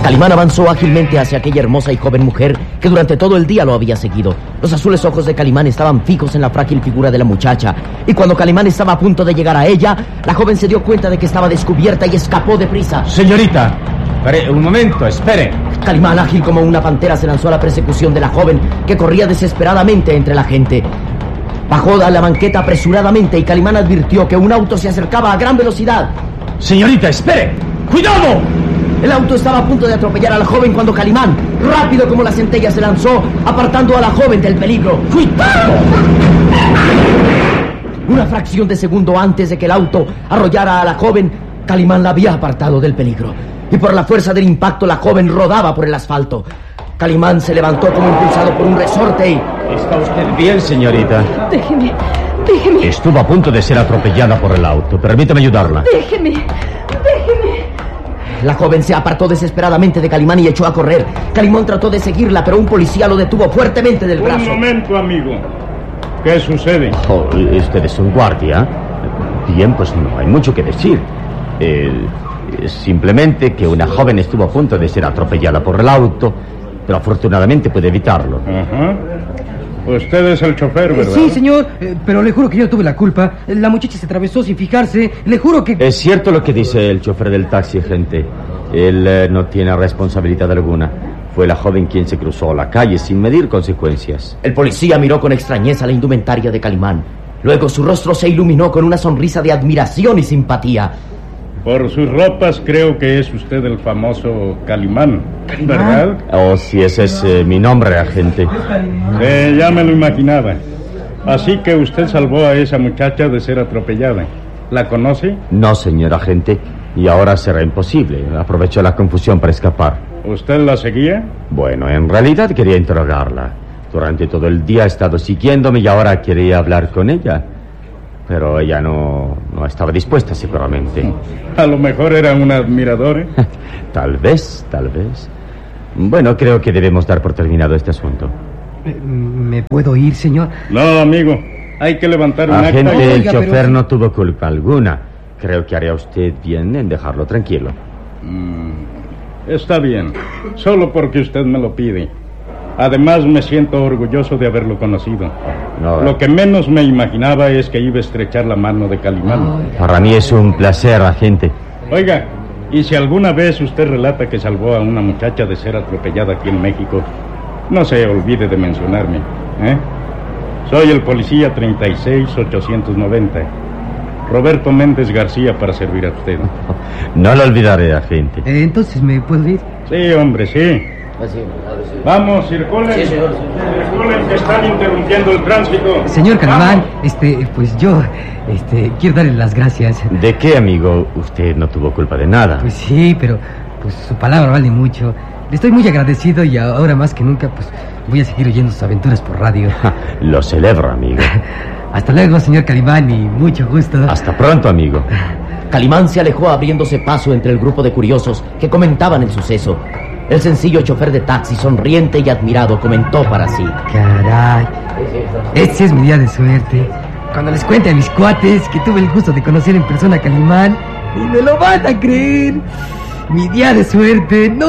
Calimán avanzó ágilmente hacia aquella hermosa y joven mujer que durante todo el día lo había seguido. Los azules ojos de Calimán estaban fijos en la frágil figura de la muchacha, y cuando Calimán estaba a punto de llegar a ella, la joven se dio cuenta de que estaba descubierta y escapó deprisa. Señorita, un momento, espere. Calimán, ágil como una pantera, se lanzó a la persecución de la joven, que corría desesperadamente entre la gente. Bajó de la banqueta apresuradamente y Calimán advirtió que un auto se acercaba a gran velocidad. Señorita, espere. ¡Cuidado! El auto estaba a punto de atropellar a la joven cuando Calimán, rápido como la centella, se lanzó, apartando a la joven del peligro. ¡Cuidado! Una fracción de segundo antes de que el auto arrollara a la joven, Calimán la había apartado del peligro. Y por la fuerza del impacto, la joven rodaba por el asfalto. Calimán se levantó como impulsado por un resorte y... ¿Está usted bien, señorita? Déjeme. Estuvo a punto de ser atropellada por el auto. Permítame ayudarla. Déjeme. La joven se apartó desesperadamente de Calimán y echó a correr. Calimán trató de seguirla, pero un policía lo detuvo fuertemente del brazo. Un momento, amigo. ¿Qué sucede? ¿Usted es un guardia? Bien, pues no hay mucho que decir. Simplemente que una joven estuvo a punto de ser atropellada por el auto, pero afortunadamente puede evitarlo. Ajá. Usted es el chofer, ¿verdad? Sí, señor, pero le juro que yo no tuve la culpa. La muchacha se atravesó sin fijarse. Le juro que... Es cierto lo que dice el chofer del taxi, gente. Él no tiene responsabilidad alguna. Fue la joven quien se cruzó la calle sin medir consecuencias. El policía miró con extrañeza la indumentaria de Calimán. Luego su rostro se iluminó con una sonrisa de admiración y simpatía. Por sus ropas creo que es usted el famoso Calimán, ¿verdad? Oh, sí, ese es mi nombre, agente. Ya me lo imaginaba. Así que usted salvó a esa muchacha de ser atropellada. ¿La conoce? No, señor agente, y ahora será imposible. Aprovechó la confusión para escapar. ¿Usted la seguía? Bueno, en realidad quería interrogarla. Durante todo el día ha estado siguiéndome y ahora quería hablar con ella. Pero ella no estaba dispuesta, seguramente. A lo mejor era un admirador, ¿eh? Tal vez. Bueno, creo que debemos dar por terminado este asunto. ¿Me puedo ir, señor? No, amigo. Hay que levantar un acta. Agente, el Oiga, chofer pero... no tuvo culpa alguna. Creo que haría usted bien en dejarlo tranquilo. Está bien. Solo porque usted me lo pide. Además, me siento orgulloso de haberlo conocido. No, Lo que menos me imaginaba es que iba a estrechar la mano de Calimán. Para mí es un placer, agente. Oiga, y si alguna vez usted relata que salvó a una muchacha de ser atropellada aquí en México, no se olvide de mencionarme, ¿eh? Soy el policía 36890. Roberto Méndez García, para servir a usted. No lo olvidaré, agente. Entonces, ¿me puedo ir? Sí, hombre, sí. Vamos, circulen. Sí, señor. Circulen, que están interrumpiendo el tránsito. Señor Calimán, Vamos. pues yo, quiero darle las gracias. ¿De qué, amigo? Usted no tuvo culpa de nada. Pues sí, pero pues su palabra vale mucho. Le estoy muy agradecido y ahora más que nunca, pues voy a seguir oyendo sus aventuras por radio. Lo celebro, amigo. Hasta luego, señor Calimán, y mucho gusto. Hasta pronto, amigo. Calimán se alejó abriéndose paso entre el grupo de curiosos que comentaban el suceso. El sencillo chofer de taxi, sonriente y admirado, comentó para sí: Caray, este es mi día de suerte. Cuando les cuente a mis cuates que tuve el gusto de conocer en persona a Calimán, ni me lo van a creer. Mi día de suerte, no.